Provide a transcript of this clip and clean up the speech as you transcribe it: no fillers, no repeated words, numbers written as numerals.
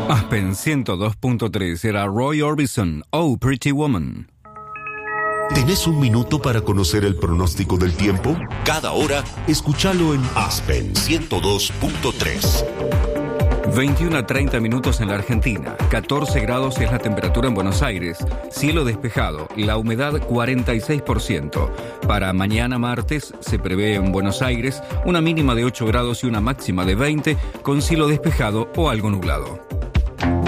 Aspen 102.3 era Roy Orbison, Oh Pretty Woman. ¿Tenés un minuto para conocer el pronóstico del tiempo? Cada hora, escúchalo en Aspen 102.3. 21 a 30 minutos en la Argentina, 14 grados es la temperatura en Buenos Aires, cielo despejado, la humedad 46%. Para mañana martes se prevé en Buenos Aires una mínima de 8 grados y una máxima de 20, con cielo despejado o algo nublado.